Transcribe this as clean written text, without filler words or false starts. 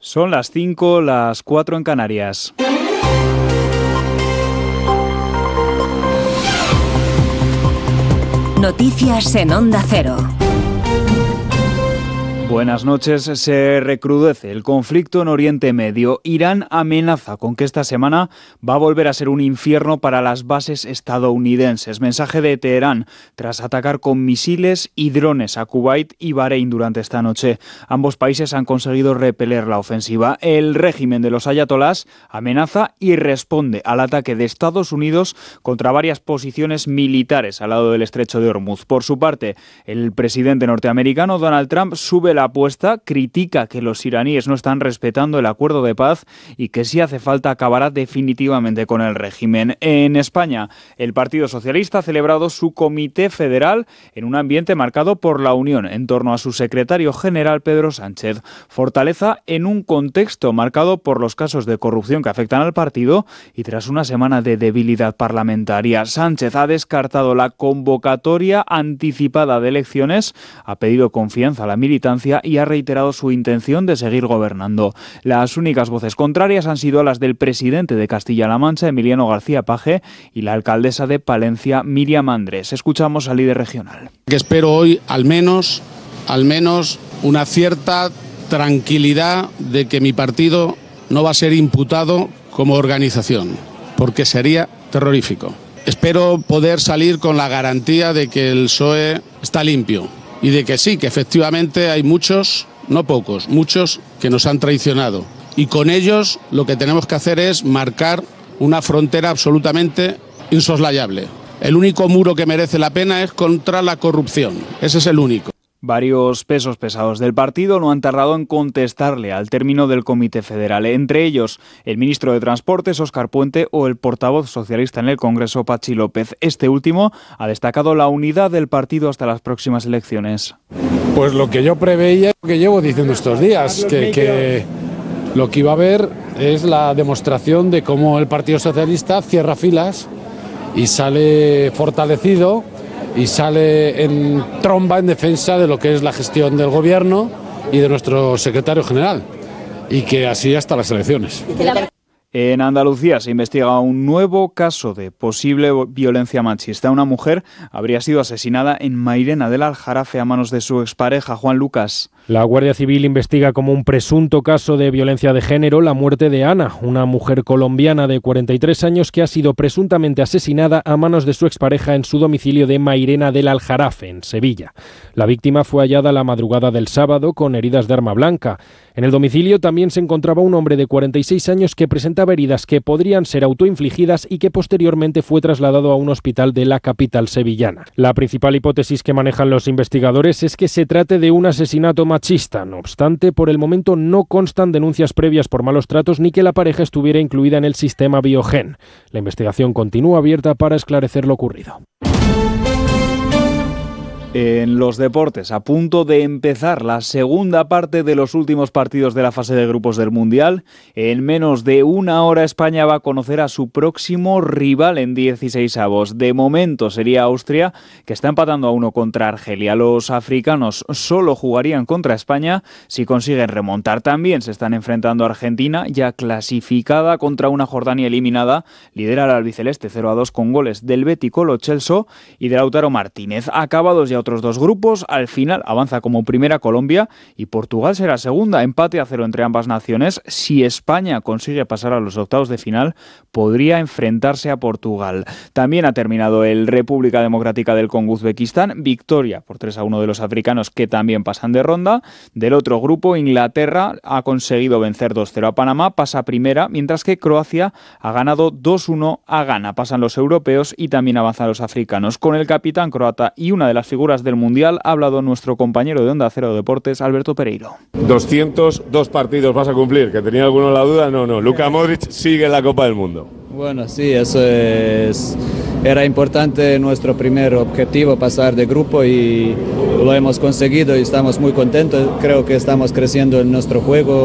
Son las 5, las 4 en Canarias. Noticias en Onda Cero. Buenas noches. Se recrudece el conflicto en Oriente Medio. Irán amenaza con que esta semana va a volver a ser un infierno para las bases estadounidenses. Mensaje de Teherán tras atacar con misiles y drones a Kuwait y Bahrein durante esta noche. Ambos países han conseguido repeler la ofensiva. El régimen de los ayatolás amenaza y responde al ataque de Estados Unidos contra varias posiciones militares al lado del estrecho de Hormuz. Por su parte, el presidente norteamericano Donald Trump sube la apuesta, critica que los iraníes no están respetando el acuerdo de paz y que si hace falta acabará definitivamente con el régimen. En España, el Partido Socialista ha celebrado su comité federal en un ambiente marcado por la unión en torno a su secretario general Pedro Sánchez. Fortaleza en un contexto marcado por los casos de corrupción que afectan al partido y tras una semana de debilidad parlamentaria. Sánchez ha descartado la convocatoria anticipada de elecciones, ha pedido confianza a la militancia y ha reiterado su intención de seguir gobernando. Las únicas voces contrarias han sido las del presidente de Castilla-La Mancha, Emiliano García Paje, y la alcaldesa de Palencia, Míriam Andrés. Escuchamos al líder regional. Que espero hoy al menos una cierta tranquilidad de que mi partido no va a ser imputado como organización, porque sería terrorífico. Espero poder salir con la garantía de que el PSOE está limpio. Y de que sí, que efectivamente hay muchos, no pocos, muchos que nos han traicionado. Y con ellos lo que tenemos que hacer es marcar una frontera absolutamente insoslayable. El único muro que merece la pena es contra la corrupción. Ese es el único. Varios pesos pesados del partido no han tardado en contestarle al término del Comité Federal, entre ellos el ministro de Transportes, Óscar Puente, o el portavoz socialista en el Congreso, Patxi López. Este último ha destacado la unidad del partido hasta las próximas elecciones. Pues lo que yo preveía, lo que llevo diciendo estos días, que lo que iba a haber es la demostración de cómo el Partido Socialista cierra filas y sale fortalecido y sale en tromba en defensa de lo que es la gestión del gobierno y de nuestro secretario general, y que así hasta las elecciones. En Andalucía se investiga un nuevo caso de posible violencia machista. Una mujer habría sido asesinada en Mairena del Aljarafe a manos de su expareja, Juan Lucas. La Guardia Civil investiga como un presunto caso de violencia de género la muerte de Ana, una mujer colombiana de 43 años que ha sido presuntamente asesinada a manos de su expareja en su domicilio de Mairena del Aljarafe, en Sevilla. La víctima fue hallada la madrugada del sábado con heridas de arma blanca. En el domicilio también se encontraba un hombre de 46 años que presentaba heridas que podrían ser autoinfligidas y que posteriormente fue trasladado a un hospital de la capital sevillana. La principal hipótesis que manejan los investigadores es que se trate de un asesinato machista. No obstante, por el momento no constan denuncias previas por malos tratos ni que la pareja estuviera incluida en el sistema Biogen. La investigación continúa abierta para esclarecer lo ocurrido. En los deportes, a punto de empezar la segunda parte de los últimos partidos de la fase de grupos del Mundial. En menos de una hora España va a conocer a su próximo rival en 16avos. De momento sería Austria, que está empatando a 1 contra Argelia. Los africanos solo jugarían contra España si consiguen remontar. También se están enfrentando a Argentina, ya clasificada, contra una Jordania eliminada. Lidera al albiceleste 0-2 con goles del Bético Lo Celso y de Lautaro Martínez. Acabados ya otros dos grupos, al final avanza como primera Colombia y Portugal será segunda, empate a 0 entre ambas naciones. Si España consigue pasar a los octavos de final, podría enfrentarse a Portugal. También ha terminado el República Democrática del Congo Uzbekistán, victoria por 3-1 de los africanos que también pasan de ronda. Del otro grupo, Inglaterra ha conseguido vencer 2-0 a Panamá, pasa primera, mientras que Croacia ha ganado 2-1 a Ghana. Pasan los europeos y también avanzan los africanos. Con el capitán croata y una de las figuras del Mundial ha hablado nuestro compañero de Onda Cero Deportes, Alberto Pereiro. 202 partidos vas a cumplir, que tenía alguno la duda, no. Luka Modric sigue en la Copa del Mundo. Bueno, sí, era importante nuestro primer objetivo, pasar de grupo, y lo hemos conseguido y estamos muy contentos. Creo que estamos creciendo en nuestro juego.